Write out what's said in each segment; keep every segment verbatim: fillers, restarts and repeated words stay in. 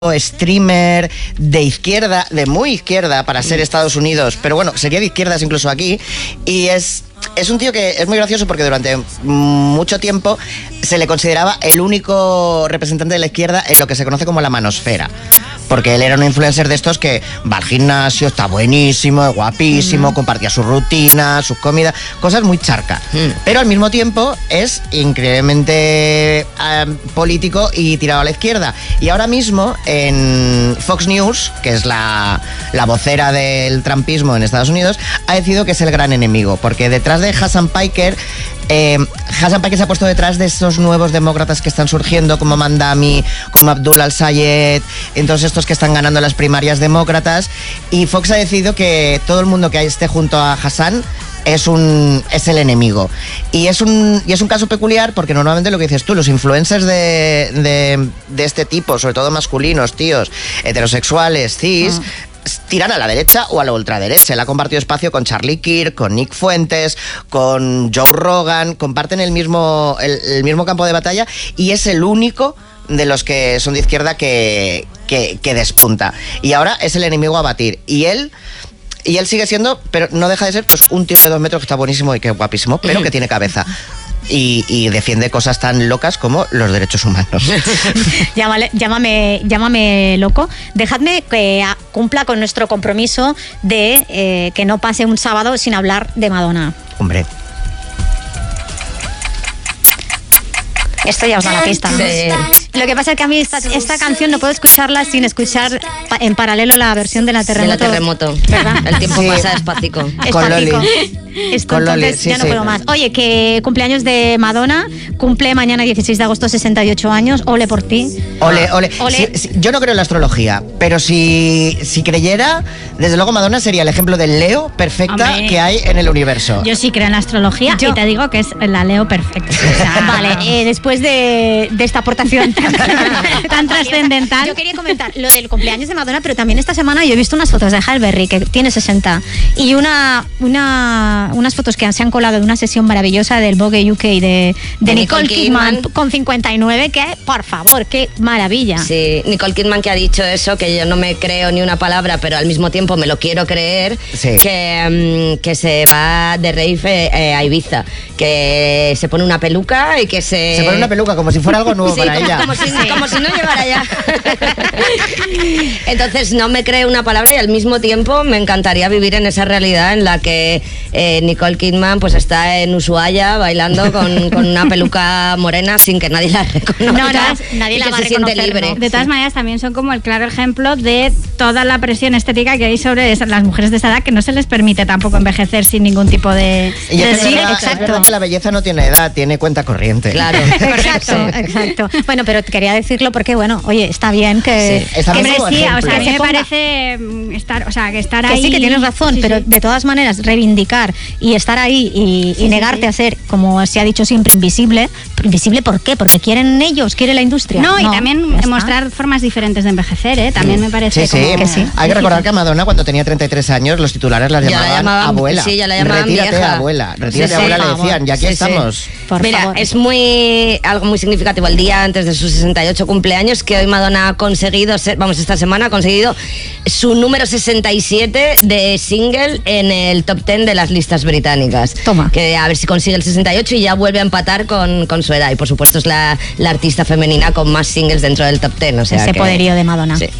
streamer de izquierda, de muy izquierda para ser Estados Unidos, pero bueno, sería de izquierdas incluso aquí, y es, es un tío que es muy gracioso porque durante mucho tiempo se le consideraba el único representante de la izquierda en lo que se conoce como la manosfera. Porque él era un influencer de estos que va al gimnasio, está buenísimo, es guapísimo, mm. compartía sus rutinas, sus comidas, cosas muy charcas. Mm. Pero al mismo tiempo es increíblemente eh, político y tirado a la izquierda. Y ahora mismo en Fox News, que es la, la vocera del trumpismo en Estados Unidos, ha decidido que es el gran enemigo. Porque detrás de Hassan Piker... Eh, Hassan Piker se ha puesto detrás de estos nuevos demócratas que están surgiendo, como Mandami, como Abdullah al-Sayed, entonces estos que están ganando las primarias demócratas, y Fox ha decidido que todo el mundo que esté junto a Hassan es un es el enemigo. Y es un y es un caso peculiar porque normalmente lo que dices tú, los influencers de, de, de este tipo, sobre todo masculinos, tíos, heterosexuales, cis, mm. tiran a la derecha o a la ultraderecha. Él ha compartido espacio con Charlie Kirk, con Nick Fuentes, con Joe Rogan, comparten el mismo, el, el mismo campo de batalla, y es el único de los que son de izquierda que, que, que despunta. Y ahora es el enemigo a batir. Y él... Y él sigue siendo, pero no deja de ser, pues un tío de dos metros que está buenísimo y que es guapísimo, pero que tiene cabeza. Y, y defiende cosas tan locas como los derechos humanos. Llámale, llámame, llámame loco. Dejadme que cumpla con nuestro compromiso de eh, que no pase un sábado sin hablar de Madonna. Hombre. Esto ya os da la pista, ¿no? Sí. Lo que pasa es que a mí esta, esta canción no puedo escucharla sin escuchar pa, en paralelo la versión de la Terremoto. De la Terremoto. ¿Verdad? El tiempo sí. pasa despacito. Con Loli. Esto, Con Loli, entonces sí, ya no sí. puedo más. Oye, que cumpleaños de Madonna, cumple mañana dieciséis de agosto, sesenta y ocho años. Ole por ti. Ole, ole. ole. Si, si, yo no creo en la astrología, pero si, si creyera, desde luego Madonna sería el ejemplo del Leo perfecta Hombre. que hay en el universo. Yo sí creo en la astrología yo. y te digo que es la Leo perfecta. O sea, vale, eh, después de, de esta aportación tan, tan trascendental. Yo quería comentar lo del cumpleaños de Madonna, pero también esta semana yo he visto unas fotos de Halle Berry, que tiene sesenta, y una, una, unas fotos que se han colado de una sesión maravillosa del Vogue U K de, de, de Nicole, Nicole Kidman, Kidman con cincuenta y nueve, que por favor, qué maravilla. Sí, Nicole Kidman, que ha dicho eso, que yo no me creo ni una palabra, pero al mismo tiempo me lo quiero creer, sí. que, um, que se va de rave eh, a Ibiza, que se pone una peluca y que se... Se pone una peluca como si fuera algo nuevo sí, para como, ella. Como si, sí. como si no llegara ya. Entonces no me creo una palabra, y al mismo tiempo me encantaría vivir en esa realidad en la que eh, Nicole Kidman pues está en Ushuaia bailando con, con una peluca morena sin que nadie la reconozca. No, no, nadie la que va se a siente reconocer, libre. ¿no? De todas sí. maneras, también son como el claro ejemplo de toda la presión estética que hay sobre las mujeres de esa edad, que no se les permite tampoco envejecer sin ningún tipo de... Y de es, sí, verdad, es verdad que la belleza no tiene edad, tiene cuenta corriente. Claro. Exacto, exacto. Bueno, pero quería decirlo porque, bueno, oye, está bien que... Sí, está bien Hombre, como sí, ejemplo. o sea, a mí se me ponga. parece estar, o sea, que estar que ahí... sí, que tienes razón, sí, pero sí. de todas maneras reivindicar y estar ahí y, Sí, y negarte sí, sí. a ser, como se ha dicho siempre, invisible. ¿Invisible por qué? Porque quieren ellos, quiere la industria. No, y no, también mostrar formas diferentes de envejecer, ¿eh? También sí. me parece sí, sí. como... que sí. Hay que recordar que a Madonna, cuando tenía treinta y tres años, los titulares las llamaban, la llamaban abuela. Sí, ya la llamaban retírate, vieja. abuela. Retírate, Sí, sí, abuela, le vamos. decían. Y aquí Sí, estamos. sí. Por Mira, favor. es muy algo muy significativo el día antes de sus sesenta y ocho cumpleaños, que hoy Madonna ha conseguido ser, vamos, esta semana ha conseguido su número sesenta y siete de single en el top diez de las listas británicas. Toma. Que a ver si consigue el sesenta y ocho y ya vuelve a empatar con, con su edad. Y por supuesto es la, la artista femenina con más singles dentro del top diez. O sea Ese que, poderío de Madonna. Sí.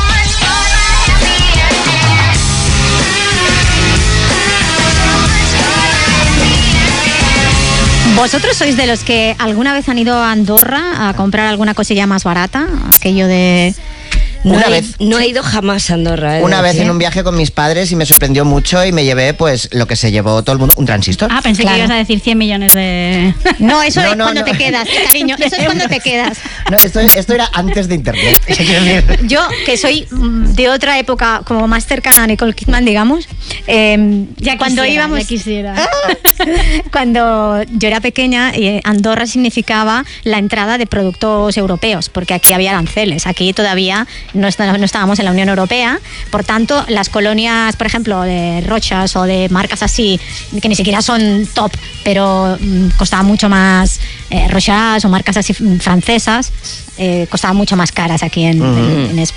¿Vosotros sois de los que alguna vez han ido a Andorra a comprar alguna cosilla más barata? Aquello de... No Una he, vez. no he ido jamás a Andorra. ¿eh? Una vez ¿Sí? en un viaje con mis padres y me sorprendió mucho y me llevé pues lo que se llevó todo el mundo, un transistor. Ah, pensé Claro. que ibas a decir cien millones de... No, eso No, es no, cuando no. te quedas, cariño, eso es cuando te quedas. No, esto, esto era antes de internet. Quiero decir. Yo, que soy mm, de otra época como más cercana a Nicole Kidman, digamos, eh, Ya cuando quisiera, íbamos... ya quisiera. Cuando yo era pequeña, eh, Andorra significaba la entrada de productos europeos, porque aquí había aranceles. Aquí todavía no, está, no estábamos en la Unión Europea. Por tanto, las colonias, por ejemplo, de Rochas o de marcas así, que ni siquiera son top, pero mm, costaban mucho más, eh, Rochas o marcas así francesas, eh, costaban mucho más caras aquí en, uh-huh. en, en España.